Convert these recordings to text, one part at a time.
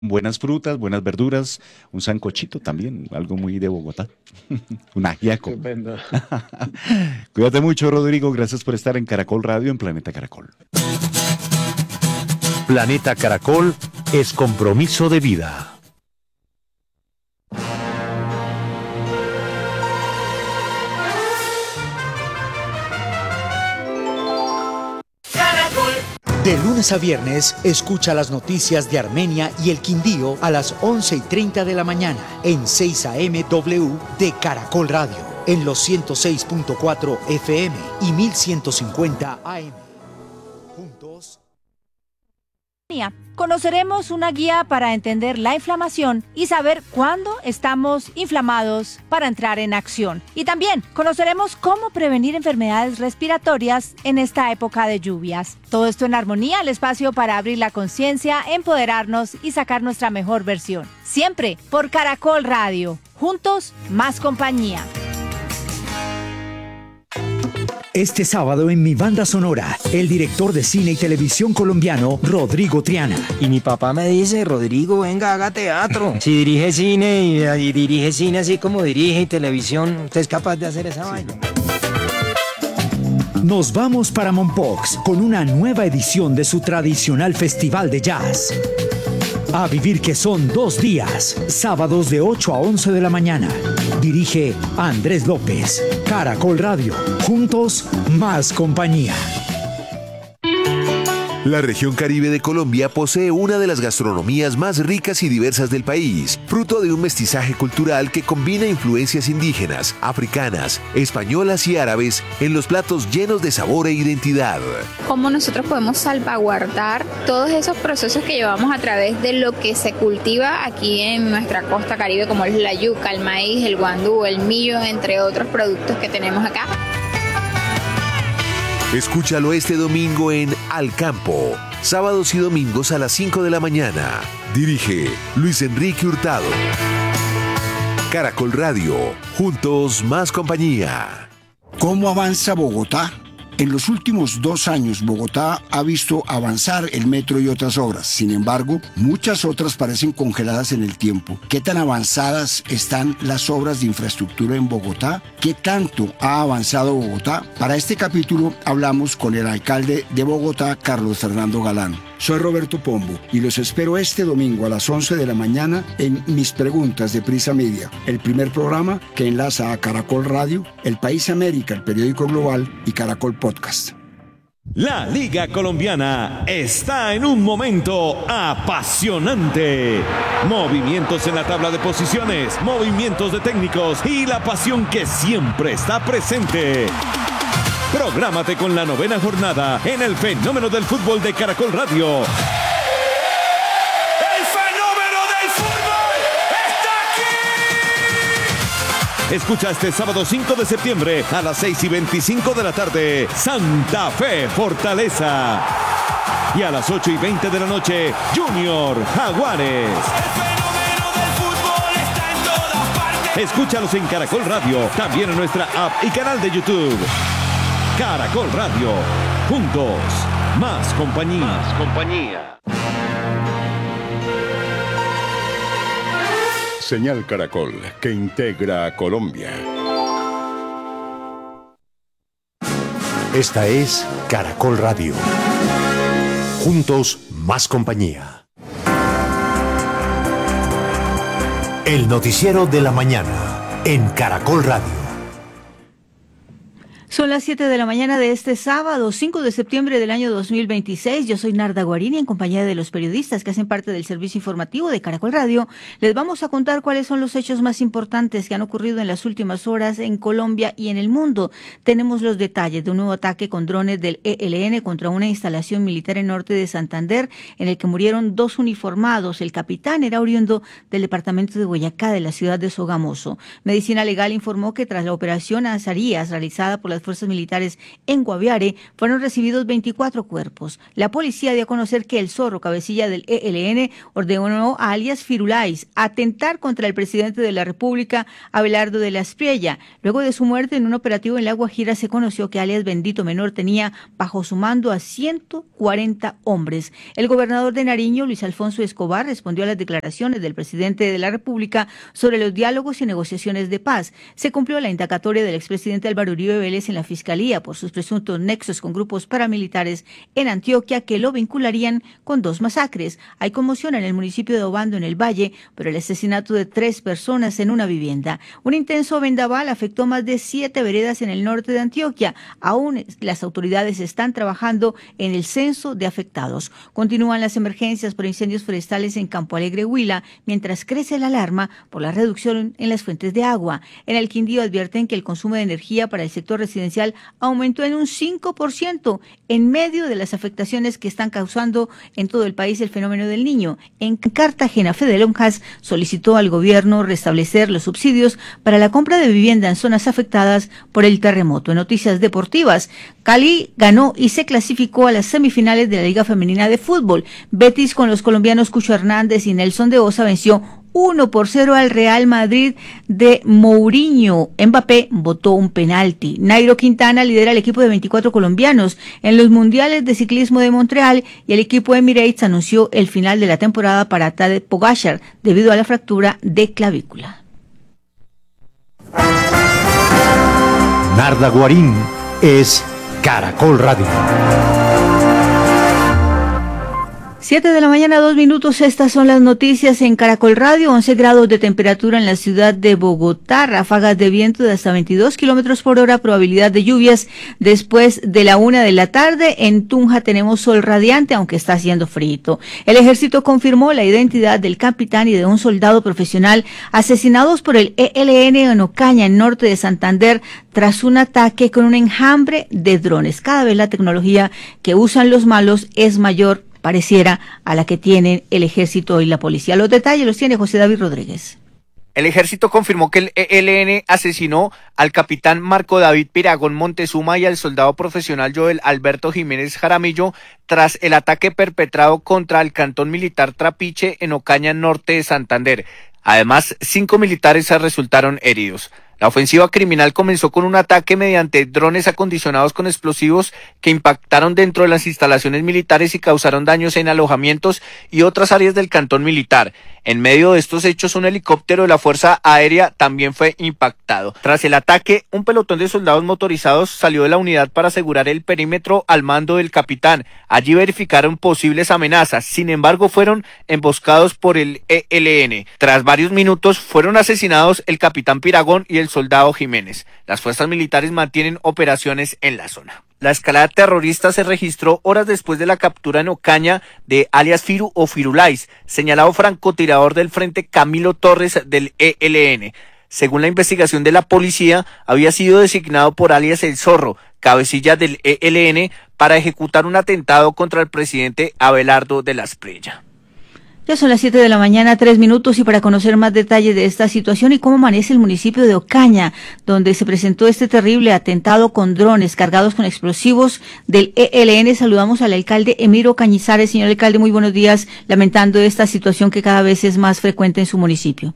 Buenas frutas, buenas verduras, un sancochito también, algo muy de Bogotá, un ajiaco. Estupendo. Cuídate mucho, Rodrigo. Gracias por estar en Caracol Radio en Planeta Caracol. Planeta Caracol es compromiso de vida. De lunes a viernes, escucha las noticias de Armenia y el Quindío a las 11:30 de la mañana en 6 AM W de Caracol Radio, en los 106.4 FM y 1150 AM. Juntos. Conoceremos una guía para entender la inflamación y saber cuándo estamos inflamados para entrar en acción. Y también conoceremos cómo prevenir enfermedades respiratorias en esta época de lluvias. Todo esto en Armonía, el espacio para abrir la conciencia, empoderarnos y sacar nuestra mejor versión. Siempre por Caracol Radio. Juntos, más compañía. Este sábado en Mi Banda Sonora, el director de cine y televisión colombiano, Rodrigo Triana. Y mi papá me dice, Rodrigo, venga, haga teatro. Si dirige cine y dirige cine así como dirige y televisión, usted es capaz de hacer esa vaina. Nos vamos para Mompox con una nueva edición de su tradicional festival de jazz. A vivir que son 2 días, sábados de 8 a 11 de la mañana. Dirige Andrés López. Caracol Radio. Juntos, más compañía. La región Caribe de Colombia posee una de las gastronomías más ricas y diversas del país, fruto de un mestizaje cultural que combina influencias indígenas, africanas, españolas y árabes en los platos llenos de sabor e identidad. ¿Cómo nosotros podemos salvaguardar todos esos procesos que llevamos a través de lo que se cultiva aquí en nuestra costa Caribe, como es la yuca, el maíz, el guandú, el millo, entre otros productos que tenemos acá? Escúchalo este domingo en Al Campo, sábados y domingos a las 5 de la mañana. Dirige Luis Enrique Hurtado. Caracol Radio, juntos más compañía. ¿Cómo avanza Bogotá? En los últimos 2 años, Bogotá ha visto avanzar el metro y otras obras. Sin embargo, muchas otras parecen congeladas en el tiempo. ¿Qué tan avanzadas están las obras de infraestructura en Bogotá? ¿Qué tanto ha avanzado Bogotá? Para este capítulo hablamos con el alcalde de Bogotá, Carlos Fernando Galán. Soy Roberto Pombo y los espero este domingo a las 11 de la mañana en Mis Preguntas de Prisa Media, el primer programa que enlaza a Caracol Radio, El País América, el periódico global y Caracol Podcast. La Liga Colombiana está en un momento apasionante. Movimientos en la tabla de posiciones, movimientos de técnicos y la pasión que siempre está presente. Prográmate con la 9ª jornada en el fenómeno del fútbol de Caracol Radio. ¡El fenómeno del fútbol está aquí! Escucha este sábado 5 de septiembre a las 6:25 de la tarde, Santa Fe Fortaleza. Y a las 8:20 de la noche, Junior Jaguares. Escúchalos en Caracol Radio, también en nuestra app y canal de YouTube. Caracol Radio, juntos, más compañía. Más compañía. Señal Caracol, que integra a Colombia. Esta es Caracol Radio. Juntos, más compañía. El noticiero de la mañana en Caracol Radio. Son las 7 de la mañana de este sábado, 5 de septiembre del año 2026. Yo soy Narda Guarini, en compañía de los periodistas que hacen parte del servicio informativo de Caracol Radio. Les vamos a contar cuáles son los hechos más importantes que han ocurrido en las últimas horas en Colombia y en el mundo. Tenemos los detalles de un nuevo ataque con drones del ELN contra una instalación militar en norte de Santander, en el que murieron 2 uniformados. El capitán era oriundo del departamento de Boyacá, de la ciudad de Sogamoso. Medicina Legal informó que tras la operación Azarías, realizada por las las fuerzas militares en Guaviare, fueron recibidos 24 cuerpos. La policía dio a conocer que el Zorro, cabecilla del ELN, ordenó a alias Firulais atentar contra el presidente de la República, Abelardo de la Espriella. Luego de su muerte en un operativo en La Guajira, se conoció que alias Bendito Menor tenía bajo su mando a 140 hombres. El gobernador de Nariño, Luis Alfonso Escobar, respondió a las declaraciones del presidente de la República sobre los diálogos y negociaciones de paz. Se cumplió la indagatoria del expresidente Álvaro Uribe Vélez en la Fiscalía por sus presuntos nexos con grupos paramilitares en Antioquia que lo vincularían con 2 masacres. Hay conmoción en el municipio de Obando, en el Valle, por el asesinato de 3 personas en una vivienda. Un intenso vendaval afectó más de 7 veredas en el norte de Antioquia. Aún las autoridades están trabajando en el censo de afectados. Continúan las emergencias por incendios forestales en Campo Alegre, Huila, mientras crece la alarma por la reducción en las fuentes de agua. En el Quindío advierten que el consumo de energía para el sector residencial aumentó en un 5% en medio de las afectaciones que están causando en todo el país el fenómeno del Niño. En Cartagena, Fede Lonjas solicitó al gobierno restablecer los subsidios para la compra de vivienda en zonas afectadas por el terremoto. En noticias deportivas, Cali ganó y se clasificó a las semifinales de la Liga Femenina de Fútbol. Betis, con los colombianos Cucho Hernández y Nelson de Osa, venció 1-0 al Real Madrid de Mourinho. Mbappé botó un penalti. Nairo Quintana lidera el equipo de 24 colombianos en los mundiales de ciclismo de Montreal, y el equipo Emirates anunció el final de la temporada para Tadej Pogačar debido a la fractura de clavícula. Narda Guarín es Caracol Radio. 7:02 a.m, estas son las noticias en Caracol Radio. 11 grados de temperatura en la ciudad de Bogotá, ráfagas de viento de hasta 22 kilómetros por hora, probabilidad de lluvias después de la 1 de la tarde. En Tunja tenemos sol radiante, aunque está haciendo frío. El ejército confirmó la identidad del capitán y de un soldado profesional asesinados por el ELN en Ocaña, en norte de Santander, tras un ataque con un enjambre de drones. Cada vez la tecnología que usan los malos es mayor, pareciera, a la que tienen el ejército y la policía. Los detalles los tiene José David Rodríguez. El ejército confirmó que el ELN asesinó al capitán Marco David Piragón Montezuma y al soldado profesional Joel Alberto Jiménez Jaramillo tras el ataque perpetrado contra el cantón militar Trapiche en Ocaña, norte de Santander. Además, 5 militares resultaron heridos. La ofensiva criminal comenzó con un ataque mediante drones acondicionados con explosivos que impactaron dentro de las instalaciones militares y causaron daños en alojamientos y otras áreas del cantón militar. En medio de estos hechos, un helicóptero de la Fuerza Aérea también fue impactado. Tras el ataque, un pelotón de soldados motorizados salió de la unidad para asegurar el perímetro al mando del capitán. Allí verificaron posibles amenazas, sin embargo fueron emboscados por el ELN. Tras varios minutos fueron asesinados el capitán Piragón y el soldado Jiménez. Las fuerzas militares mantienen operaciones en la zona. La escalada terrorista se registró horas después de la captura en Ocaña de alias Firu o Firulais, señalado francotirador del Frente Camilo Torres del ELN. Según la investigación de la policía, había sido designado por alias El Zorro, cabecilla del ELN, para ejecutar un atentado contra el presidente Abelardo de la Espriella. Ya son las 7:03 a.m, y para conocer más detalles de esta situación y cómo amanece el municipio de Ocaña, donde se presentó este terrible atentado con drones cargados con explosivos del ELN, saludamos al alcalde Emiro Cañizares. Señor alcalde, muy buenos días, lamentando esta situación que cada vez es más frecuente en su municipio.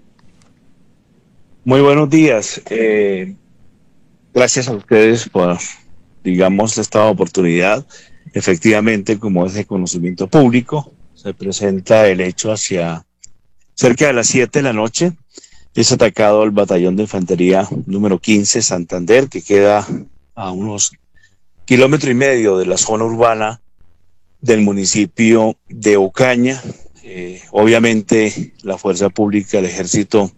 Muy buenos días. Gracias a ustedes por, esta oportunidad. Efectivamente, como es de conocimiento público, se presenta el hecho hacia cerca de las 7 de la noche. Es atacado el batallón de infantería número 15 Santander, que queda a unos 1,5 kilómetros de la zona urbana del municipio de Ocaña. Obviamente la fuerza pública, el ejército,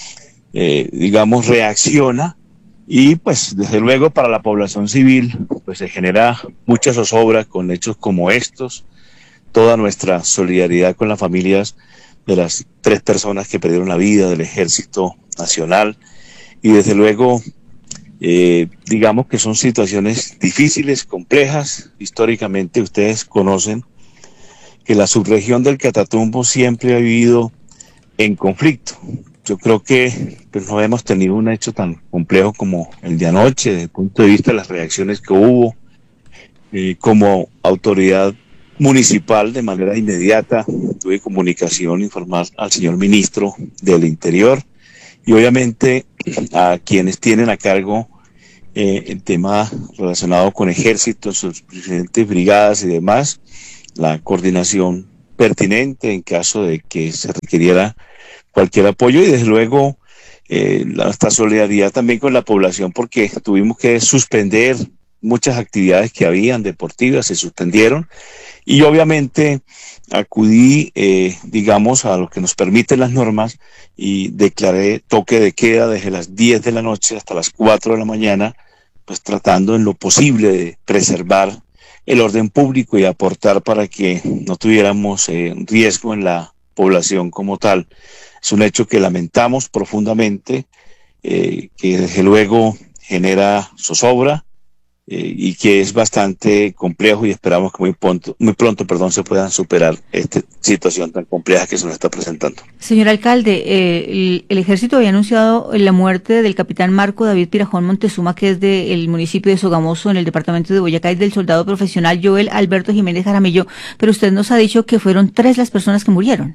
reacciona, y pues desde luego para la población civil pues se genera mucha zozobra con hechos como estos. Toda nuestra solidaridad con las familias de las 3 personas que perdieron la vida del Ejército Nacional, y desde luego que son situaciones difíciles, complejas. Históricamente ustedes conocen que la subregión del Catatumbo siempre ha vivido en conflicto. yo creo que pues, no hemos tenido un hecho tan complejo como el de anoche, desde el punto de vista de las reacciones que hubo. Como autoridad municipal, de manera inmediata, tuve comunicación, informar al señor ministro del Interior y obviamente a quienes tienen a cargo el tema relacionado con ejército, sus diferentes brigadas y demás, la coordinación pertinente en caso de que se requiriera cualquier apoyo y desde luego nuestra solidaridad también con la población porque tuvimos que suspender muchas actividades que habían deportivas, se suspendieron y obviamente acudí, digamos, a lo que nos permiten las normas y declaré toque de queda desde las 10 de la noche hasta las 4 de la mañana, pues tratando en lo posible de preservar el orden público y aportar para que no tuviéramos riesgo en la población como tal. Es un hecho que lamentamos profundamente, que desde luego genera zozobra, y que es bastante complejo y esperamos que muy pronto se puedan superar esta situación tan compleja que se nos está presentando. Señor alcalde, el ejército había anunciado la muerte del capitán Marco David Pirajón Montezuma, que es del municipio de Sogamoso, en el departamento de Boyacá, y del soldado profesional Joel Alberto Jiménez Jaramillo, pero usted nos ha dicho que fueron 3 las personas que murieron.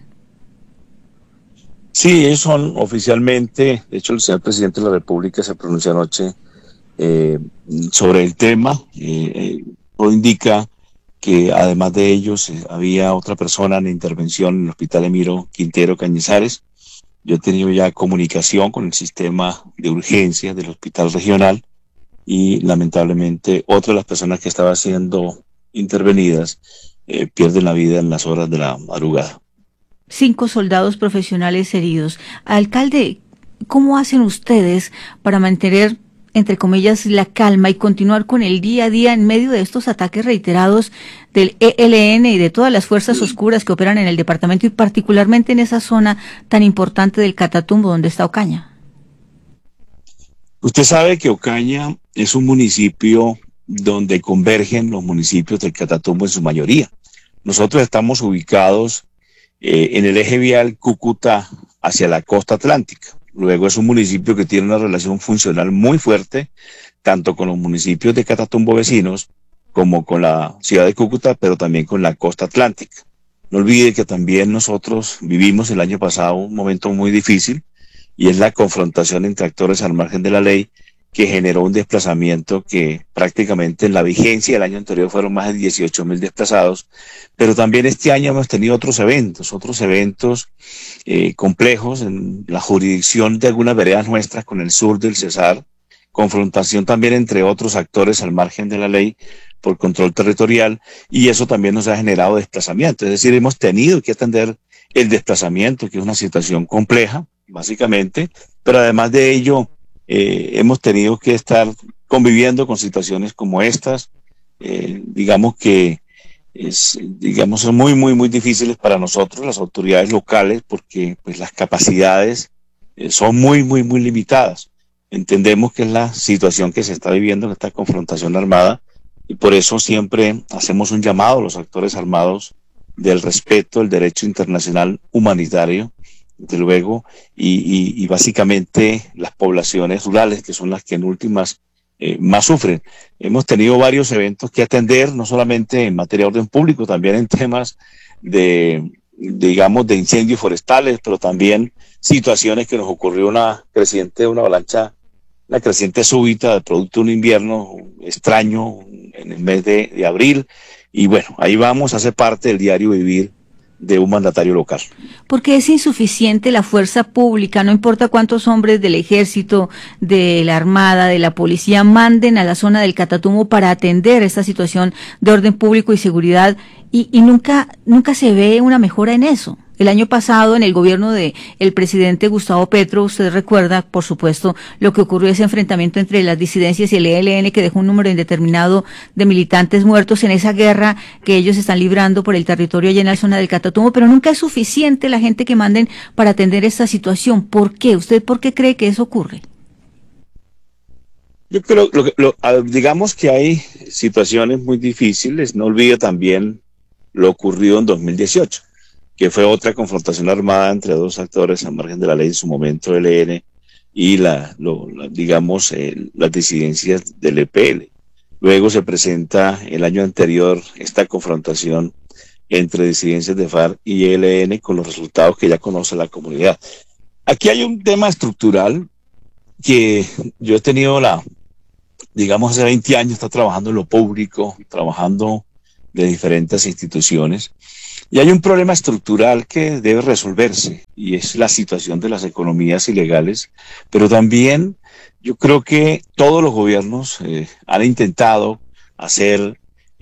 Sí, ellos son oficialmente, de hecho el señor presidente de la República se pronunció anoche sobre el tema, todo indica que además de ellos había otra persona en intervención en el hospital Emiro Quintero Cañizares. Yo he tenido ya comunicación con el sistema de urgencias del hospital regional y lamentablemente otra de las personas que estaban siendo intervenidas pierden la vida en las horas de la madrugada. 5 soldados profesionales heridos. Alcalde, ¿cómo hacen ustedes para mantener, entre comillas, la calma y continuar con el día a día en medio de estos ataques reiterados del ELN y de todas las fuerzas oscuras que operan en el departamento y particularmente en esa zona tan importante del Catatumbo donde está Ocaña? Usted sabe que Ocaña es un municipio donde convergen los municipios del Catatumbo en su mayoría. Nosotros estamos ubicados en el eje vial Cúcuta hacia la costa atlántica. Luego es un municipio que tiene una relación funcional muy fuerte, tanto con los municipios de Catatumbo vecinos, como con la ciudad de Cúcuta, pero también con la costa atlántica. No olvide que también nosotros vivimos el año pasado un momento muy difícil, y es la confrontación entre actores al margen de la ley, que generó un desplazamiento que prácticamente en la vigencia del año anterior fueron más de 18.000 desplazados, pero también este año hemos tenido otros eventos complejos en la jurisdicción de algunas veredas nuestras con el sur del Cesar, confrontación también entre otros actores al margen de la ley por control territorial, y eso también nos ha generado desplazamiento, es decir, hemos tenido que atender el desplazamiento, que es una situación compleja, básicamente, pero además de ello, hemos tenido que estar conviviendo con situaciones como estas, digamos que son muy difíciles para nosotros, las autoridades locales, porque pues las capacidades son muy limitadas. Entendemos que es la situación que se está viviendo en esta confrontación armada y por eso siempre hacemos un llamado a los actores armados del respeto del derecho internacional humanitario, desde luego, y básicamente las poblaciones rurales, que son las que en últimas más sufren. Hemos tenido varios eventos que atender, no solamente en materia de orden público, también en temas de incendios forestales, pero también situaciones que nos ocurrió una creciente súbita de producto de un invierno extraño en el mes de abril, y bueno, ahí vamos, hace parte del diario vivir de un mandatario local. Porque es insuficiente la fuerza pública, no importa cuántos hombres del ejército, de la armada, de la policía manden a la zona del Catatumbo para atender esta situación de orden público y seguridad, y nunca se ve una mejora en eso. El año pasado, en el gobierno de el presidente Gustavo Petro, usted recuerda, por supuesto, lo que ocurrió, ese enfrentamiento entre las disidencias y el ELN, que dejó un número indeterminado de militantes muertos en esa guerra que ellos están librando por el territorio allá en la zona del Catatumbo, pero nunca es suficiente la gente que manden para atender esta situación. ¿Por qué? ¿Usted por qué cree que eso ocurre? Yo creo, digamos que hay situaciones muy difíciles, no olvide también lo ocurrido en 2018. que fue otra confrontación armada entre dos actores al margen de la ley, en su momento el ELN y las disidencias del EPL. Luego se presenta el año anterior esta confrontación entre disidencias de FARC y ELN con los resultados que ya conoce la comunidad. Aquí hay un tema estructural que yo he tenido hace 20 años, está trabajando en lo público, trabajando de diferentes instituciones, y hay un problema estructural que debe resolverse, y es la situación de las economías ilegales, pero también yo creo que todos los gobiernos han intentado hacer,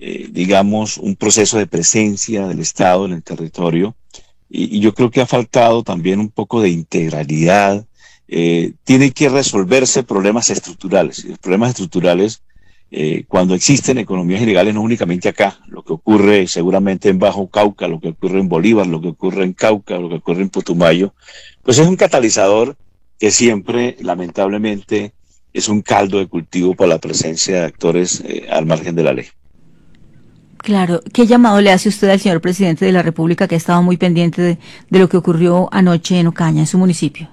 un proceso de presencia del Estado en el territorio, y yo creo que ha faltado también un poco de integralidad. Tiene que resolverse problemas estructurales. Y los problemas estructurales, cuando existen economías ilegales, no únicamente acá, lo que ocurre seguramente en Bajo Cauca, lo que ocurre en Bolívar, lo que ocurre en Cauca, lo que ocurre en Putumayo, pues es un catalizador que siempre, lamentablemente, es un caldo de cultivo para la presencia de actores al margen de la ley. Claro. ¿Qué llamado le hace usted al señor presidente de la República, que ha estado muy pendiente de lo que ocurrió anoche en Ocaña, en su municipio?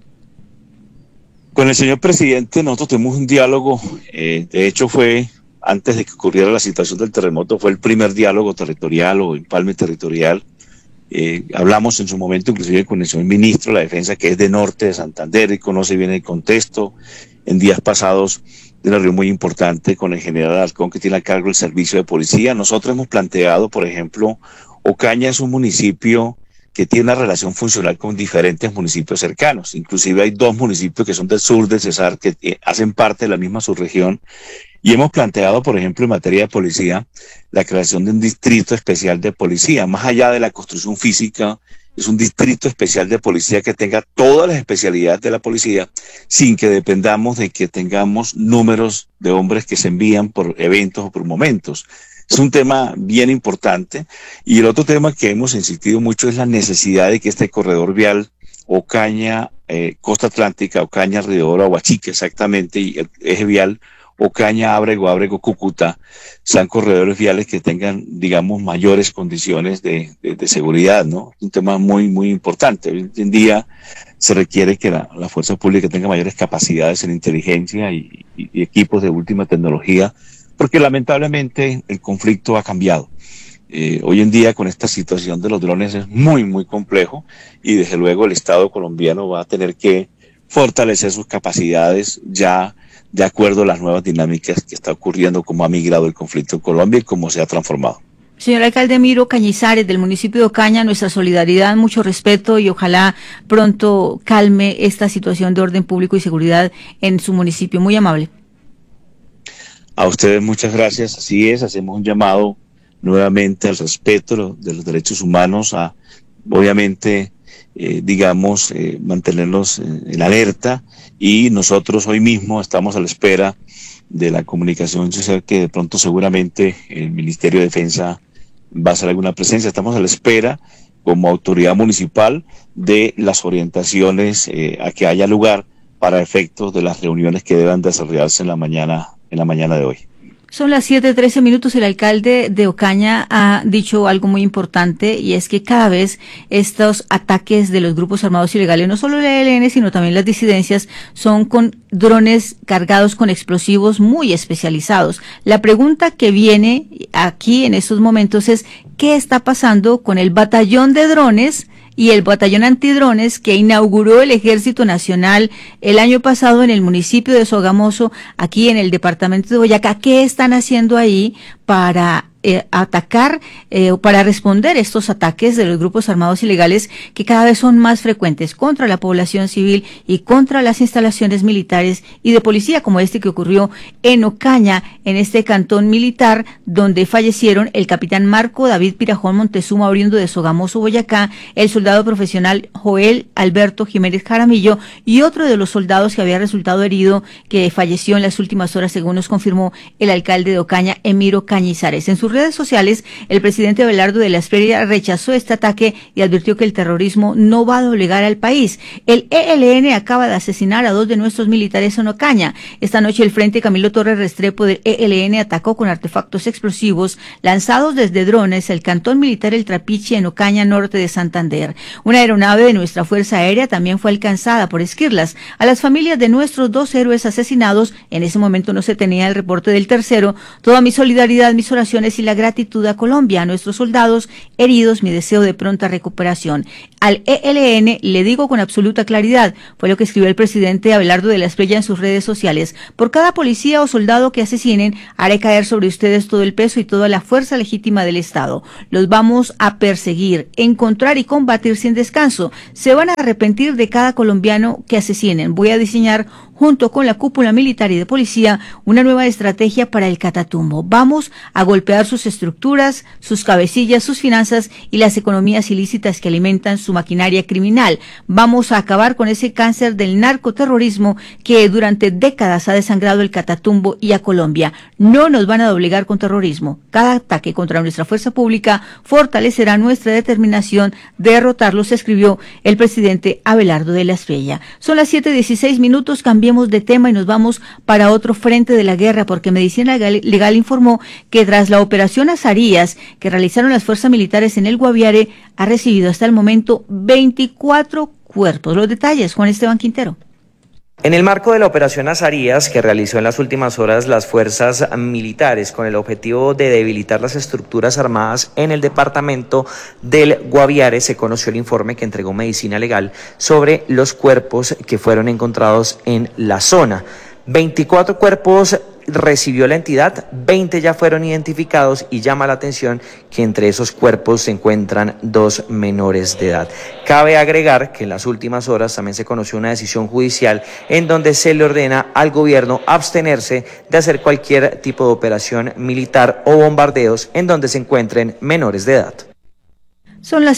Con el señor presidente nosotros tuvimos un diálogo, de hecho fue antes de que ocurriera la situación del terremoto, fue el primer diálogo territorial o empalme territorial. Hablamos en su momento inclusive con el señor ministro de la Defensa, que es de norte de Santander y conoce bien el contexto. En días pasados de una reunión muy importante con el general Alarcón, que tiene a cargo el servicio de policía. Nosotros hemos planteado, por ejemplo, Ocaña es un municipio que tiene una relación funcional con diferentes municipios cercanos. Inclusive hay 2 municipios que son del sur del Cesar, que hacen parte de la misma subregión. Y hemos planteado, por ejemplo, en materia de policía, la creación de un distrito especial de policía. Más allá de la construcción física, es un distrito especial de policía que tenga todas las especialidades de la policía, sin que dependamos de que tengamos números de hombres que se envían por eventos o por momentos. Es un tema bien importante. Y el otro tema que hemos insistido mucho es la necesidad de que este corredor vial Ocaña, Costa Atlántica, Ocaña, Río Oro, Aguachique exactamente, y el eje vial Ocaña, Ábrego, Cúcuta, sean corredores viales que tengan, mayores condiciones de seguridad, ¿no? Un tema muy, muy importante. Hoy en día se requiere que la fuerza pública tenga mayores capacidades en inteligencia y equipos de última tecnología, porque lamentablemente el conflicto ha cambiado. Hoy en día con esta situación de los drones es muy, muy complejo, y desde luego el Estado colombiano va a tener que fortalecer sus capacidades ya de acuerdo a las nuevas dinámicas que está ocurriendo, cómo ha migrado el conflicto en Colombia y cómo se ha transformado. Señor alcalde Miro Cañizares, del municipio de Ocaña, nuestra solidaridad, mucho respeto, y ojalá pronto calme esta situación de orden público y seguridad en su municipio. Muy amable. A ustedes muchas gracias. Así es, hacemos un llamado nuevamente al respeto de los derechos humanos, a obviamente mantenerlos en alerta, y nosotros hoy mismo estamos a la espera de la comunicación social, que de pronto seguramente el Ministerio de Defensa va a hacer alguna presencia. Estamos a la espera como autoridad municipal de las orientaciones a que haya lugar para efectos de las reuniones que deban desarrollarse en la mañana de hoy. Son las 7:13. El alcalde de Ocaña ha dicho algo muy importante, y es que cada vez estos ataques de los grupos armados ilegales, no solo el ELN, sino también las disidencias, son con drones cargados con explosivos muy especializados. La pregunta que viene aquí en estos momentos es: ¿qué está pasando con el batallón de drones y el batallón antidrones que inauguró el Ejército Nacional el año pasado en el municipio de Sogamoso, aquí en el departamento de Boyacá? ¿Qué están haciendo ahí para atacar o para responder estos ataques de los grupos armados ilegales, que cada vez son más frecuentes contra la población civil y contra las instalaciones militares y de policía, como este que ocurrió en Ocaña, en este cantón militar, donde fallecieron el capitán Marco David Pirajón Montezuma, oriundo de Sogamoso, Boyacá, el soldado profesional Joel Alberto Jiménez Jaramillo, y otro de los soldados que había resultado herido, que falleció en las últimas horas, según nos confirmó el alcalde de Ocaña, Emiro Cañizares. En sus redes sociales, el presidente Abelardo de la Espriella rechazó este ataque y advirtió que el terrorismo no va a doblegar al país. El ELN acaba de asesinar a 2 de nuestros militares en Ocaña. Esta noche el Frente Camilo Torres Restrepo del ELN atacó con artefactos explosivos lanzados desde drones el cantón militar El Trapiche en Ocaña, norte de Santander. Una aeronave de nuestra Fuerza Aérea también fue alcanzada por esquirlas. A las familias de nuestros 2 héroes asesinados, en ese momento no se tenía el reporte del tercero, toda mi solidaridad, mis oraciones y la gratitud a Colombia, a nuestros soldados heridos, mi deseo de pronta recuperación. Al ELN le digo con absoluta claridad, fue lo que escribió el presidente Abelardo de la Espriella en sus redes sociales: por cada policía o soldado que asesinen, haré caer sobre ustedes todo el peso y toda la fuerza legítima del Estado. Los vamos a perseguir, encontrar y combatir sin descanso. Se van a arrepentir de cada colombiano que asesinen. Voy a diseñar, junto con la cúpula militar y de policía, una nueva estrategia para el Catatumbo. Vamos a golpear sus estructuras, sus cabecillas, sus finanzas y las economías ilícitas que alimentan su maquinaria criminal. Vamos a acabar con ese cáncer del narcoterrorismo que durante décadas ha desangrado el Catatumbo y a Colombia. No nos van a doblegar con terrorismo. Cada ataque contra nuestra fuerza pública fortalecerá nuestra determinación de derrotarlos, escribió el presidente Abelardo de la Espriella. Son las 7:16, cambiemos de tema y nos vamos para otro frente de la guerra, porque Medicina Legal informó que tras la operación Azarías que realizaron las fuerzas militares en el Guaviare, ha recibido hasta el momento 24 cuerpos. Los detalles, Juan Esteban Quintero. En el marco de la operación Azarías, que realizó en las últimas horas las fuerzas militares con el objetivo de debilitar las estructuras armadas en el departamento del Guaviare, se conoció el informe que entregó Medicina Legal sobre los cuerpos que fueron encontrados en la zona. 24 cuerpos recibió la entidad, 20 ya fueron identificados y llama la atención que entre esos cuerpos se encuentran 2 menores de edad. Cabe agregar que en las últimas horas también se conoció una decisión judicial en donde se le ordena al gobierno abstenerse de hacer cualquier tipo de operación militar o bombardeos en donde se encuentren menores de edad. Son las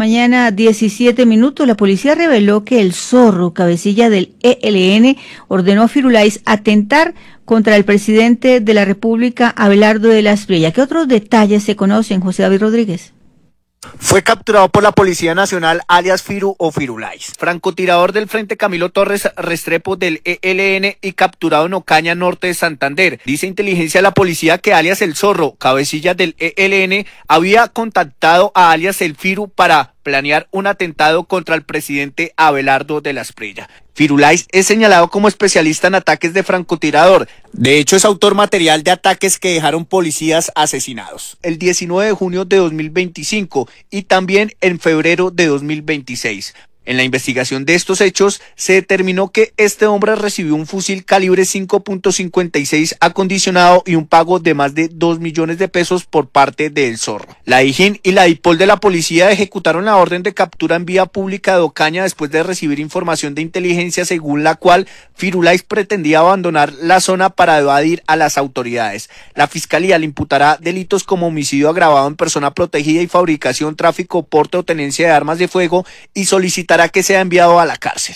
7:17 a.m. La policía reveló que el Zorro, cabecilla del ELN, ordenó a Firulais atentar contra el presidente de la República, Abelardo de la Espriella. ¿Qué otros detalles se conocen, José David Rodríguez? Fue capturado por la Policía Nacional alias Firu o Firulais, francotirador del Frente Camilo Torres Restrepo del ELN y capturado en Ocaña, norte de Santander. Dice inteligencia de la policía que alias El Zorro, cabecilla del ELN, había contactado a alias El Firu para planear un atentado contra el presidente Abelardo de la Espriella. Firulais es señalado como especialista en ataques de francotirador. De hecho, es autor material de ataques que dejaron policías asesinados el 19 de junio de 2025 y también en febrero de 2026. En la investigación de estos hechos, se determinó que este hombre recibió un fusil calibre 5.56 acondicionado y un pago de más de 2 millones de pesos por parte de El Zorro. La DIJÍN y la DIPOL de la policía ejecutaron la orden de captura en vía pública de Ocaña después de recibir información de inteligencia según la cual Firulais pretendía abandonar la zona para evadir a las autoridades. La fiscalía le imputará delitos como homicidio agravado en persona protegida y fabricación, tráfico, porte o tenencia de armas de fuego y solicitará que sea enviado a la cárcel.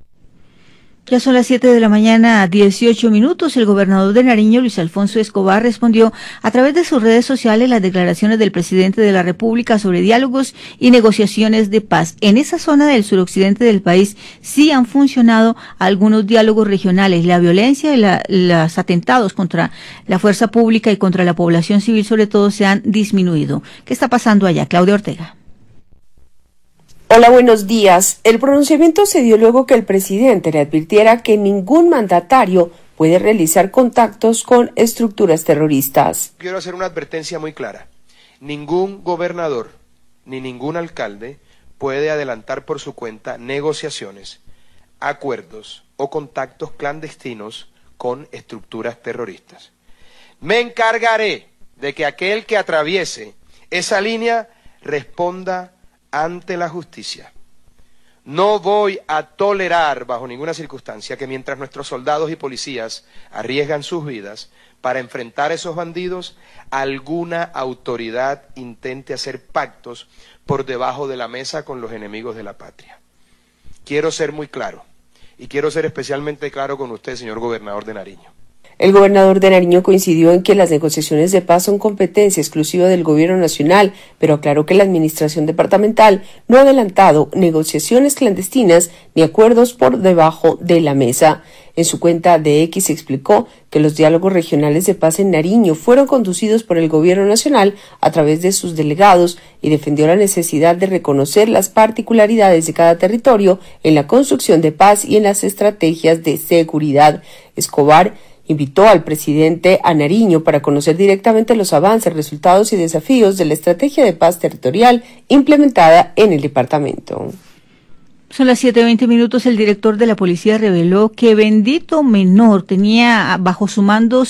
Ya son las 7:18 a.m. El gobernador de Nariño, Luis Alfonso Escobar, respondió a través de sus redes sociales las declaraciones del presidente de la República sobre diálogos y negociaciones de paz. En esa zona del suroccidente del país sí han funcionado algunos diálogos regionales. La violencia y los atentados contra la fuerza pública y contra la población civil sobre todo se han disminuido. ¿Qué está pasando allá? Claudia Ortega. Hola, buenos días. El pronunciamiento se dio luego que el presidente le advirtiera que ningún mandatario puede realizar contactos con estructuras terroristas. Quiero hacer una advertencia muy clara. Ningún gobernador ni ningún alcalde puede adelantar por su cuenta negociaciones, acuerdos o contactos clandestinos con estructuras terroristas. Me encargaré de que aquel que atraviese esa línea responda ante la justicia. No voy a tolerar bajo ninguna circunstancia que mientras nuestros soldados y policías arriesgan sus vidas para enfrentar a esos bandidos, alguna autoridad intente hacer pactos por debajo de la mesa con los enemigos de la patria. Quiero ser muy claro, y quiero ser especialmente claro con usted, señor gobernador de Nariño. El gobernador de Nariño coincidió en que las negociaciones de paz son competencia exclusiva del gobierno nacional, pero aclaró que la administración departamental no ha adelantado negociaciones clandestinas ni acuerdos por debajo de la mesa. En su cuenta de X explicó que los diálogos regionales de paz en Nariño fueron conducidos por el gobierno nacional a través de sus delegados y defendió la necesidad de reconocer las particularidades de cada territorio en la construcción de paz y en las estrategias de seguridad. Escobar invitó al presidente a Nariño para conocer directamente los avances, resultados y desafíos de la estrategia de paz territorial implementada en el departamento. Son las 7:20. El director de la policía reveló que Bendito Menor tenía bajo su mando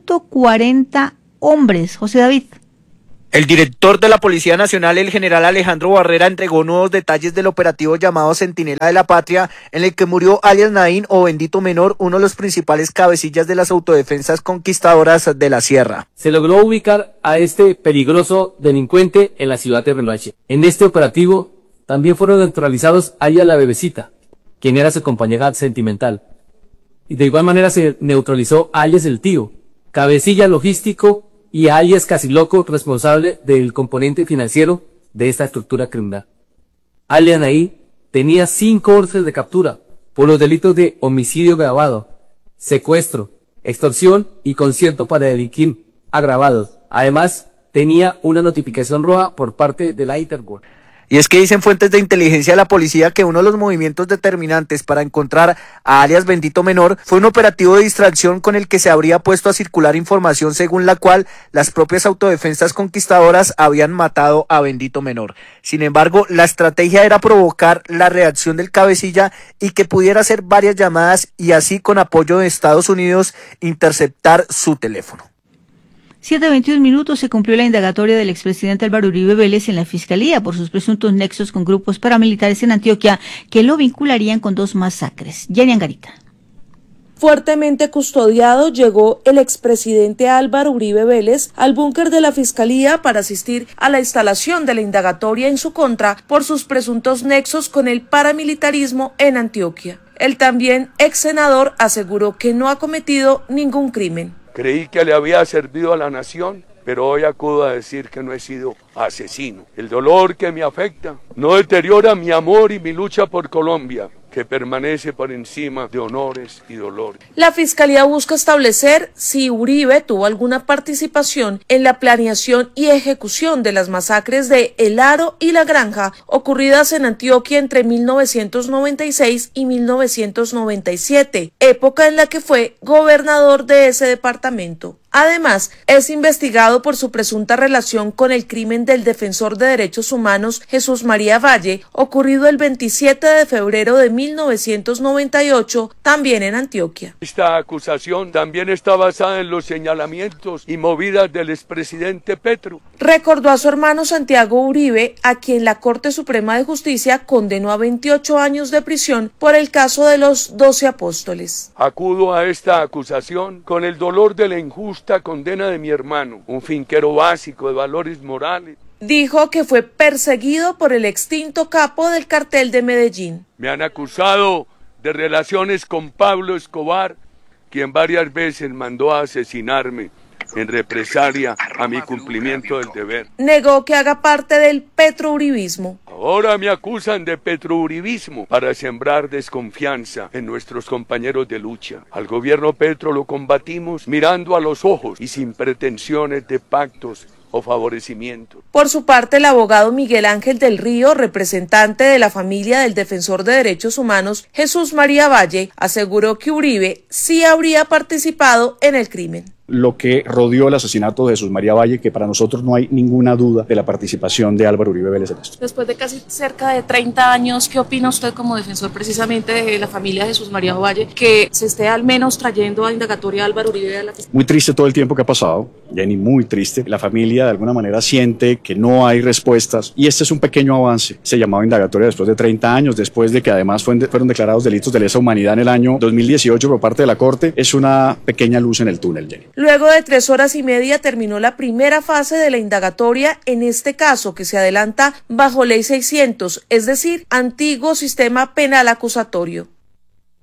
140 hombres. José David. El director de la Policía Nacional, el general Alejandro Barrera, entregó nuevos detalles del operativo llamado Centinela de la Patria, en el que murió alias Naín o Bendito Menor, uno de los principales cabecillas de las autodefensas conquistadoras de la Sierra. Se logró ubicar a este peligroso delincuente en la ciudad de Renoache. En este operativo también fueron neutralizados alias la Bebecita, quien era su compañera sentimental. Y de igual manera se neutralizó alias el Tío, cabecilla logístico, y alias Casiloco, responsable del componente financiero de esta estructura criminal. Alias Naí tenía 5 órdenes de captura por los delitos de homicidio agravado, secuestro, extorsión y concierto para delinquir agravados. Además, tenía una notificación roja por parte de la Interpol. Y es que dicen fuentes de inteligencia de la policía que uno de los movimientos determinantes para encontrar a alias Bendito Menor fue un operativo de distracción con el que se habría puesto a circular información según la cual las propias autodefensas conquistadoras habían matado a Bendito Menor. Sin embargo, la estrategia era provocar la reacción del cabecilla y que pudiera hacer varias llamadas y así, con apoyo de Estados Unidos, interceptar su teléfono. 7:21. Se cumplió la indagatoria del expresidente Álvaro Uribe Vélez en la Fiscalía por sus presuntos nexos con grupos paramilitares en Antioquia que lo vincularían con 2 masacres. Jenny Angarita. Fuertemente custodiado, llegó el expresidente Álvaro Uribe Vélez al búnker de la Fiscalía para asistir a la instalación de la indagatoria en su contra por sus presuntos nexos con el paramilitarismo en Antioquia. El también ex senador aseguró que no ha cometido ningún crimen. Creí que le había servido a la nación, pero hoy acudo a decir que no he sido asesino. El dolor que me afecta no deteriora mi amor y mi lucha por Colombia, que permanece por encima de honores y dolores. La Fiscalía busca establecer si Uribe tuvo alguna participación en la planeación y ejecución de las masacres de El Aro y La Granja ocurridas en Antioquia entre 1996 y 1997, época en la que fue gobernador de ese departamento. Además, es investigado por su presunta relación con el crimen del defensor de derechos humanos Jesús María Valle, ocurrido el 27 de febrero de 1998, también en Antioquia. Esta acusación también está basada en los señalamientos y movidas del expresidente Petro. Recordó a su hermano Santiago Uribe, a quien la Corte Suprema de Justicia condenó a 28 años de prisión por el caso de los 12 apóstoles. Acudo a esta acusación con el dolor de la injusta condena de mi hermano, un finquero básico de valores morales. Dijo que fue perseguido por el extinto capo del cartel de Medellín. Me han acusado de relaciones con Pablo Escobar, quien varias veces mandó a asesinarme en represalia a mi cumplimiento del deber. Negó que haga parte del petrouribismo. Ahora me acusan de petrouribismo para sembrar desconfianza en nuestros compañeros de lucha. Al gobierno Petro lo combatimos mirando a los ojos y sin pretensiones de pactos o favorecimiento. Por su parte, el abogado Miguel Ángel del Río, representante de la familia del defensor de derechos humanos Jesús María Valle, aseguró que Uribe sí habría participado en el crimen. Lo que rodeó el asesinato de Jesús María Valle, que para nosotros no hay ninguna duda de la participación de Álvaro Uribe Vélez en esto. Después de casi cerca de 30 años, ¿qué opina usted como defensor precisamente de la familia de Jesús María Valle, que se esté al menos trayendo a indagatoria a Álvaro Uribe a la Fiscalía? Muy triste todo el tiempo que ha pasado, Jenny, muy triste. La familia de alguna manera siente que no hay respuestas y este es un pequeño avance. Se llamaba indagatoria después de 30 años, después de que además fueron declarados delitos de lesa humanidad en el año 2018 por parte de la Corte. Es una pequeña luz en el túnel, Jenny. Luego de 3 horas y media terminó la primera fase de la indagatoria en este caso, que se adelanta bajo Ley 600, es decir, antiguo sistema penal acusatorio.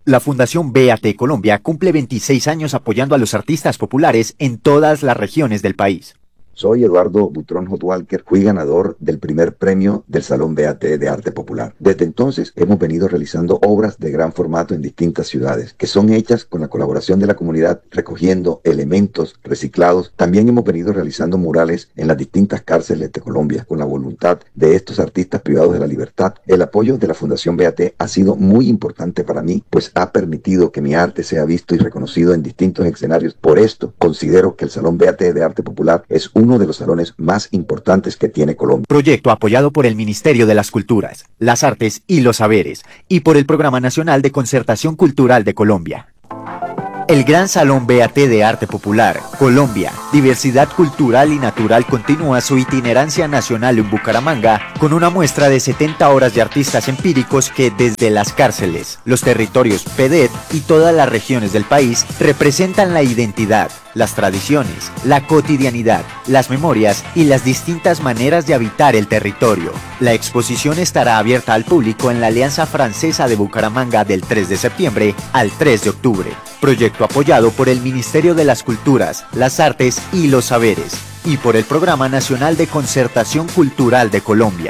La Fundación BAT Colombia cumple 26 años apoyando a los artistas populares en todas las regiones del país. Soy Eduardo Butrón Hotwalker, fui ganador del primer premio del Salón BAT de Arte Popular. Desde entonces hemos venido realizando obras de gran formato en distintas ciudades, que son hechas con la colaboración de la comunidad, recogiendo elementos reciclados. También hemos venido realizando murales en las distintas cárceles de Colombia, con la voluntad de estos artistas privados de la libertad. El apoyo de la Fundación BAT ha sido muy importante para mí, pues ha permitido que mi arte sea visto y reconocido en distintos escenarios. Por esto, considero que el Salón BAT de Arte Popular es uno de los salones más importantes que tiene Colombia. Proyecto apoyado por el Ministerio de las Culturas, las Artes y los Saberes y por el Programa Nacional de Concertación Cultural de Colombia. El Gran Salón BAT de Arte Popular, Colombia, Diversidad Cultural y Natural continúa su itinerancia nacional en Bucaramanga con una muestra de 70 horas de artistas empíricos que desde las cárceles, los territorios PEDET y todas las regiones del país representan la identidad, las tradiciones, la cotidianidad, las memorias y las distintas maneras de habitar el territorio. La exposición estará abierta al público en la Alianza Francesa de Bucaramanga del 3 de septiembre al 3 de octubre. Proyecto apoyado por el Ministerio de las Culturas, las Artes y los Saberes y por el Programa Nacional de Concertación Cultural de Colombia.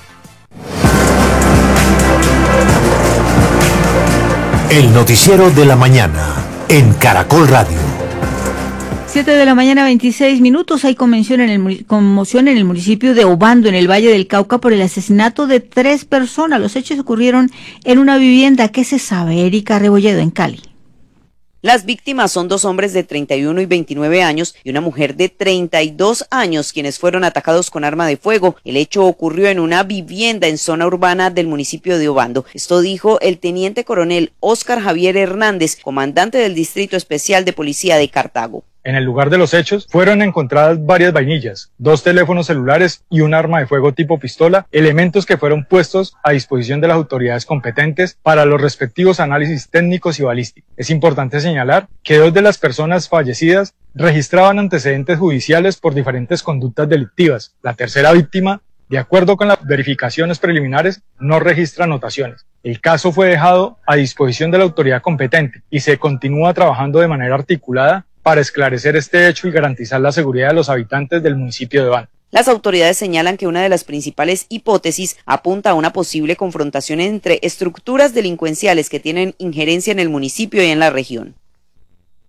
El noticiero de la mañana en Caracol Radio. 7 de la mañana, 26 minutos. Hay conmoción en el municipio de Obando, en el Valle del Cauca, por el asesinato de 3 personas. Los hechos ocurrieron en una vivienda. ¿Qué se sabe? Erika Rebolledo, en Cali. Las víctimas son 2 hombres de 31 y 29 años y una mujer de 32 años, quienes fueron atacados con arma de fuego. El hecho ocurrió en una vivienda en zona urbana del municipio de Obando. Esto dijo el teniente coronel Óscar Javier Hernández, comandante del Distrito Especial de Policía de Cartago. En el lugar de los hechos fueron encontradas varias vainillas, 2 teléfonos celulares y un arma de fuego tipo pistola, elementos que fueron puestos a disposición de las autoridades competentes para los respectivos análisis técnicos y balísticos. Es importante señalar que 2 de las personas fallecidas registraban antecedentes judiciales por diferentes conductas delictivas. La tercera víctima, de acuerdo con las verificaciones preliminares, no registra anotaciones. El caso fue dejado a disposición de la autoridad competente y se continúa trabajando de manera articulada para esclarecer este hecho y garantizar la seguridad de los habitantes del municipio de Obando. Las autoridades señalan que una de las principales hipótesis apunta a una posible confrontación entre estructuras delincuenciales que tienen injerencia en el municipio y en la región.